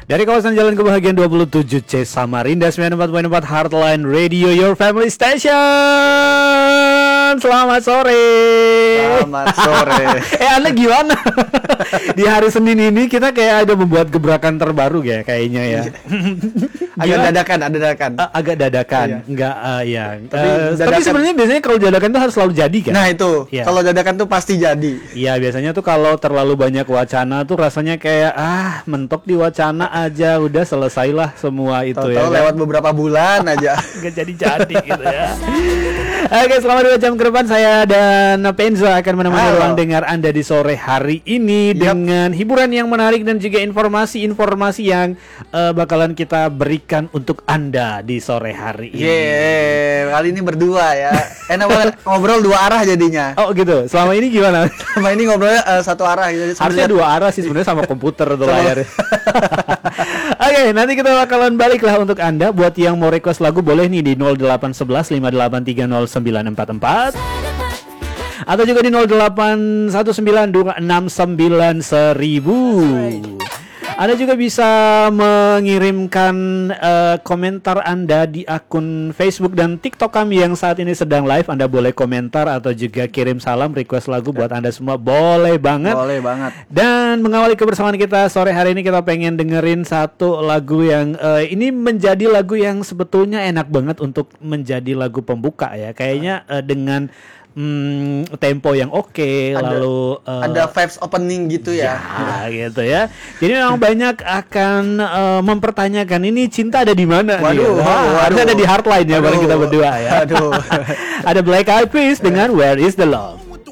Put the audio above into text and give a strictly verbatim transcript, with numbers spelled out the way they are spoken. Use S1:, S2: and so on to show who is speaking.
S1: Dari kawasan Jalan Kebahagiaan dua puluh tujuh C Samarinda sembilan puluh empat koma empat Heartline Radio, your family station. Selamat sore.
S2: Selamat sore.
S1: eh Anda gimana? Di hari Senin ini kita kayak ada membuat gebrakan terbaru ya kayaknya ya.
S2: Agak dadakan, ada dadakan.
S1: Uh, agak dadakan,
S2: iya.
S1: enggak uh, ya.
S2: Tapi,
S1: uh,
S2: dadakan,
S1: tapi sebenarnya biasanya kalau dadakan tuh harus selalu jadi kan?
S2: Nah itu,
S1: ya.
S2: Kalau dadakan tuh pasti jadi.
S1: Iya biasanya tuh kalau terlalu banyak wacana tuh rasanya kayak ah mentok di wacana aja, udah selesailah semua itu.
S2: Tau-tau
S1: ya. Kan?
S2: Lewat beberapa bulan aja.
S1: Gak jadi-jadi gitu ya. Oke, selama dua jam ke depan saya dan Penza akan menemani
S2: Halo.
S1: ruang dengar Anda di sore hari ini
S2: Yap.
S1: dengan hiburan yang menarik dan juga informasi-informasi yang uh, bakalan kita berikan untuk Anda di sore hari ini.
S2: Yeay, kali ini berdua ya. Enak banget ngobrol dua arah jadinya.
S1: Oh gitu. Selama ini gimana?
S2: Sama ini ngobrolnya uh, satu arah gitu.
S1: Harusnya dua arah sih sebenarnya sama komputer atau layar. Oke, nanti kita bakalan balik lah untuk Anda. Buat yang mau request lagu boleh nih di nol delapan satu satu lima delapan tiga nol sembilan empat empat atau juga di nol delapan satu sembilan dua enam sembilan seribu. Anda juga bisa mengirimkan uh, komentar Anda di akun Facebook dan TikTok kami yang saat ini sedang live. Anda boleh komentar atau juga kirim salam, request lagu buat Anda semua. Boleh banget.
S2: Boleh banget.
S1: Dan mengawali kebersamaan kita sore hari ini, kita pengen dengerin satu lagu yang uh, ini menjadi lagu yang sebetulnya enak banget untuk menjadi lagu pembuka ya. Kayaknya uh, dengan Hmm, tempo yang oke, okay, lalu uh,
S2: ada vibes opening gitu ya.
S1: Ya, gitu ya. Jadi memang banyak akan uh, mempertanyakan ini cinta ada di mana?
S2: Waduh,
S1: nih?
S2: waduh,
S1: Harusnya ada di Heartline ya bareng kita berdua ya.
S2: Aduh.
S1: Ada Black Eyed Peas dengan Where Is the Love.